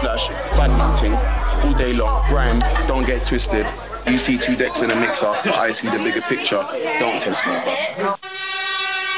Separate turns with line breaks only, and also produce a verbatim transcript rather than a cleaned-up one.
slash badminton all day long. Grime, don't get twisted. You see two decks in a mixer, but I see the bigger picture. Don't test me, bro.